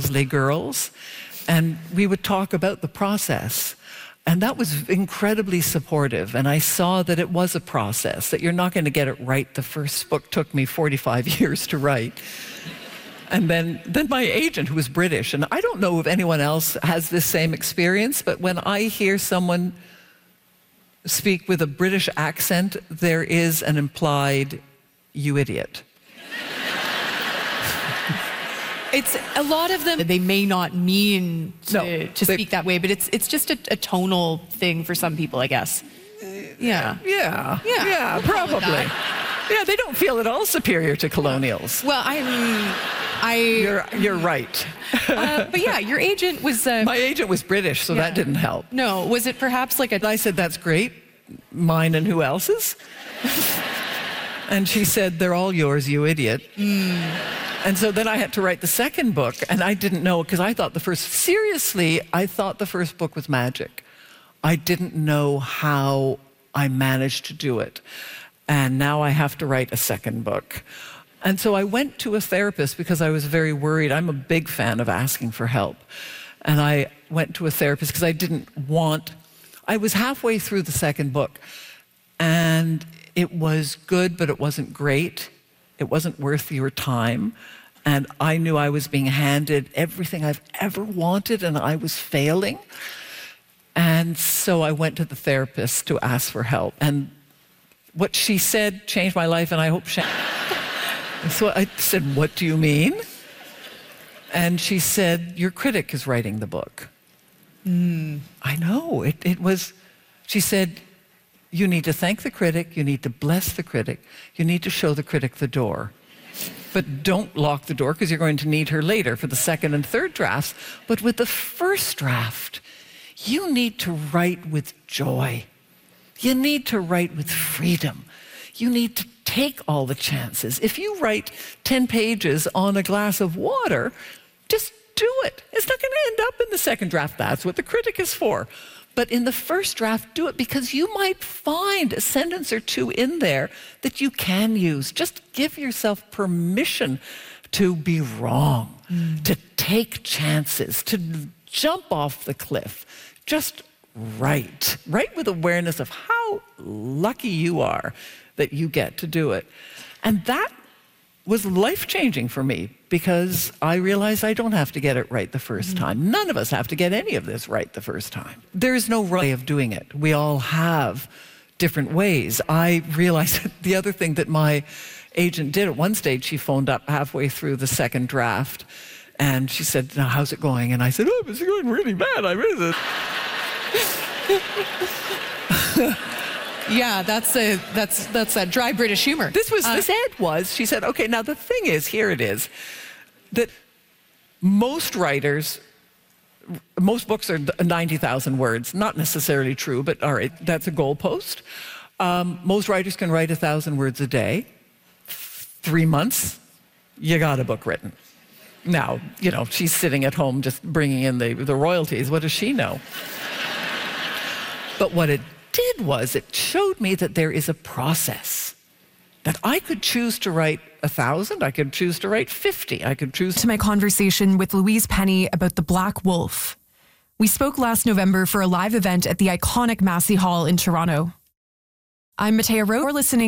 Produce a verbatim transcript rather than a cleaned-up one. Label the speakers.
Speaker 1: Barnsley girls, and we would talk about the process. And that was incredibly supportive. And I saw that it was a process, that you're not going to get it right. The first book took me forty-five years to write. And then, then my agent, who was British, and I don't know if anyone else has this same experience, but when I hear someone speak with a British accent, there is an implied, "you idiot."
Speaker 2: It's a lot of them, they may not mean to,
Speaker 1: no,
Speaker 2: to
Speaker 1: they,
Speaker 2: speak that way, but it's it's just a, a tonal thing for some people, I guess. Yeah.
Speaker 1: Yeah.
Speaker 2: Yeah.
Speaker 1: Yeah,
Speaker 2: we'll
Speaker 1: probably. Yeah, they don't feel at all superior to colonials.
Speaker 2: Well, I mean, I...
Speaker 1: You're, you're right.
Speaker 2: uh, but yeah, your agent was... Uh,
Speaker 1: My agent was British, so
Speaker 2: yeah.
Speaker 1: that didn't help.
Speaker 2: No, was it perhaps like a...
Speaker 1: I said, "That's great. Mine and who else's?" And she said, "They're all yours, you idiot."
Speaker 2: Mm.
Speaker 1: And so then I had to write the second book, and I didn't know, because I thought the first, seriously, I thought the first book was magic. I didn't know how I managed to do it. And now I have to write a second book. And so I went to a therapist because I was very worried. I'm a big fan of asking for help. And I went to a therapist because I didn't want, I was halfway through the second book, and it was good, but it wasn't great. It wasn't worth your time. And I knew I was being handed everything I've ever wanted, and I was failing. And so I went to the therapist to ask for help. And what she said changed my life, and I hope she... So I said, "What do you mean?" And she said, "Your critic is writing the book."
Speaker 2: Mm.
Speaker 1: I know. It, it was... She said, "You need to thank the critic, you need to bless the critic, you need to show the critic the door. But don't lock the door, because you're going to need her later for the second and third drafts. But with the first draft, you need to write with joy. You need to write with freedom. You need to take all the chances. If you write ten pages on a glass of water, just do it. It's not going to end up in the second draft. That's what the critic is for. But in the first draft, do it, because you might find a sentence or two in there that you can use. Just give yourself permission to be wrong, mm. to take chances, to jump off the cliff. Just write. Write with awareness of how lucky you are that you get to do it." And that was life-changing for me, because I realized I don't have to get it right the first mm-hmm. time. None of us have to get any of this right the first time. There is no right way of doing it. We all have different ways. I realized the other thing that my agent did at one stage, she phoned up halfway through the second draft, and she said, "Now, how's it going?" And I said, "Oh, it's going really bad. I read it."
Speaker 2: Yeah, that's a that's that's that dry British humor.
Speaker 1: This was
Speaker 2: uh,
Speaker 1: the said was she said, "Okay, now the thing is, here it is, that most writers, most books are ninety thousand words. Not necessarily true, but all right, that's a goalpost. Um, most writers can write a thousand words a day. Three months, you got a book written. Now, you know, she's sitting at home just bringing in the the royalties. What does she know? But what it did was it showed me that there is a process, that I could choose to write a thousand, I could choose to write fifty, I could choose
Speaker 3: to my conversation with Louise Penny about The Black Wolf. We spoke last November for a live event at the iconic Massey Hall in Toronto. I'm Matea Rowe. You're listening